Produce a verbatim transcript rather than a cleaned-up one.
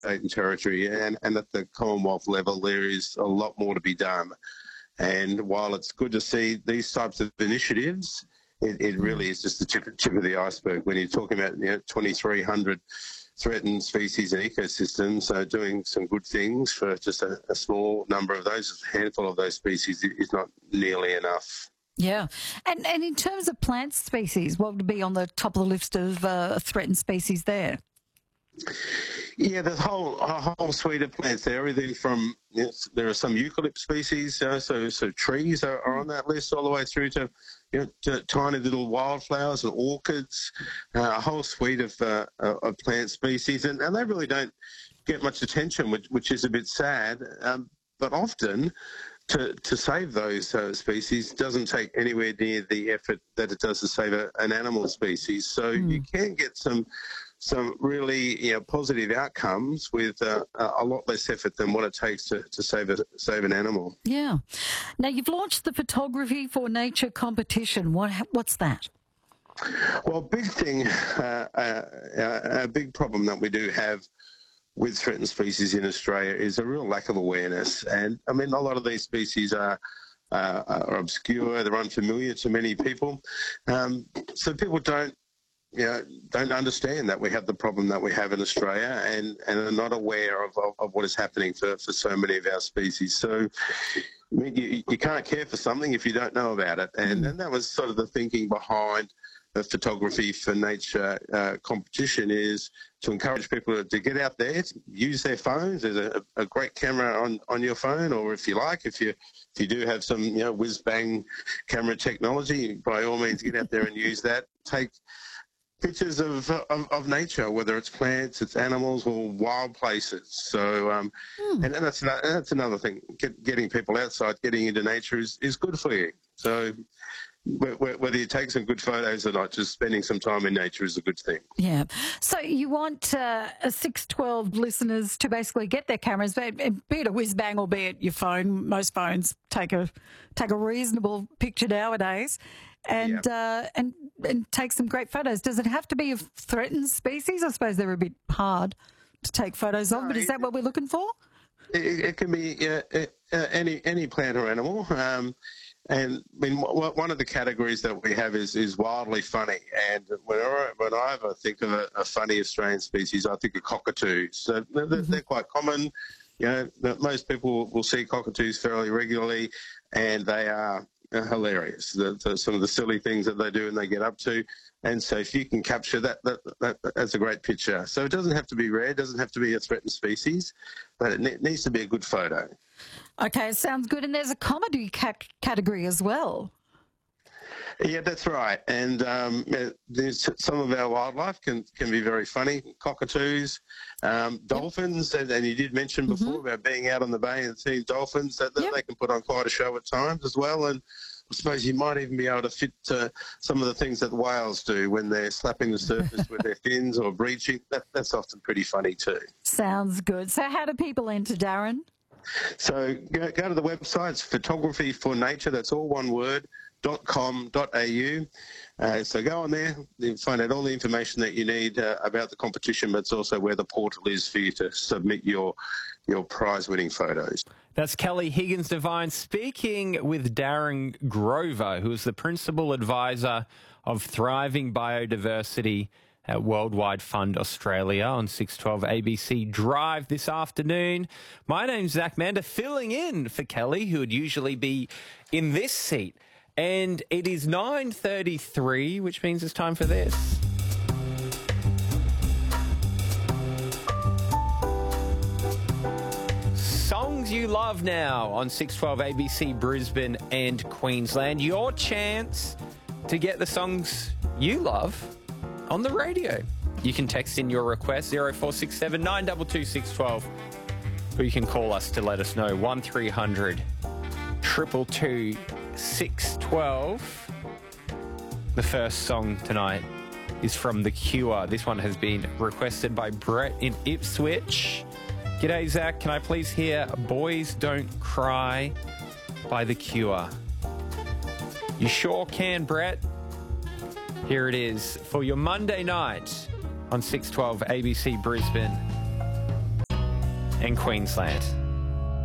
state and territory, and, and at the Commonwealth level, there is a lot more to be done. And while it's good to see these types of initiatives, it, it really is just the tip, tip of the iceberg when you're talking about, you know, twenty-three hundred threatened species and ecosystems. So doing some good things for just a, a small number of those, a handful of those species, is not nearly enough. Yeah. And and in terms of plant species, what would be on the top of the list of uh, threatened species there? Yeah, there's a whole, a whole suite of plants there, everything from, yes, there are some eucalypt species, uh, so so trees are, are on that list, all the way through to, you know, to tiny little wildflowers and orchids, uh, a whole suite of, uh, of plant species, and, and they really don't get much attention, which, which is a bit sad, um, but often to, to save those uh, species doesn't take anywhere near the effort that it does to save a, an animal species. So mm. you can get some some really, you know, positive outcomes with uh, a lot less effort than what it takes to, to save a, save an animal. Yeah. Now, you've launched the Photography for Nature competition. What What's that? Well, big thing, uh, uh, a big problem that we do have with threatened species in Australia is a real lack of awareness. And, I mean, a lot of these species are uh, are obscure, they're unfamiliar to many people. Um, so people don't, you know, don't understand that we have the problem that we have in Australia, and, and are not aware of, of, of what is happening for, for so many of our species. So I mean, you, you can't care for something if you don't know about it. And, and that was sort of the thinking behind the Photography for Nature uh, competition, is to encourage people to, to get out there, use their phones. There's a, a great camera on, on your phone, or if you like, if you if you do have some, you know, whiz-bang camera technology, by all means get out there and use that. Take pictures of, of, of nature, whether it's plants, it's animals, or wild places. So, um, hmm. and, and that's another, that's another thing. Get, getting people outside, getting into nature is, is good for you. So, whether you take some good photos or not, just spending some time in nature is a good thing. Yeah. So you want uh, six twelve listeners to basically get their cameras, be it a whiz bang or be it your phone. Most phones take a take a reasonable picture nowadays, and yep. uh, and and take some great photos. Does it have to be of threatened species? I suppose they're a bit hard to take photos of, no, but is that what we're looking for? It, it can be uh, uh, any any plant or animal. Um, And I mean, one of the categories that we have is, is wildly funny. And whenever, when I ever think of a, a funny Australian species, I think of cockatoos. So they're, mm-hmm. they're quite common. You know, most people will see cockatoos fairly regularly, and they are hilarious. The, the, some of the silly things that they do and they get up to. And so if you can capture that, that, that, that's a great picture. So it doesn't have to be rare, it doesn't have to be a threatened species, but it ne- needs to be a good photo. Okay, sounds good. And there's a comedy ca- category as well. Yeah, that's right. And um, there's some of our wildlife can, can be very funny. Cockatoos, um, dolphins, yep. and, and you did mention before mm-hmm. about being out on the bay and seeing dolphins. That, that yep. They can put on quite a show at times as well. And I suppose you might even be able to fit uh, some of the things that the whales do when they're slapping the surface with their fins or breaching. That, that's often pretty funny too. Sounds good. So how do people enter, Darren? So go, go to the website. It's Photography for Nature. That's all one word. dot com dot a u. Uh, so go on there, you find out all the information that you need uh, about the competition, but it's also where the portal is for you to submit your your prize-winning photos. That's Kelly Higgins-Devine speaking with Darren Grover, who is the Principal Advisor of Thriving Biodiversity at Worldwide Fund Australia on six twelve A B C Drive this afternoon. My name's Zach Mander, filling in for Kelly, who would usually be in this seat. And it is nine thirty-three, which means it's time for this. Songs you love now on six twelve A B C Brisbane and Queensland. Your chance to get the songs you love on the radio. You can text in your request, zero four six seven nine two two six one two, or you can call us to let us know, one three hundred two two two six one two. The first song tonight is from The Cure. This one has been requested by Brett in Ipswich. G'day, Zach. Can I please hear Boys Don't Cry by The Cure? You sure can, Brett. Here it is for your Monday night on six twelve A B C Brisbane and Queensland.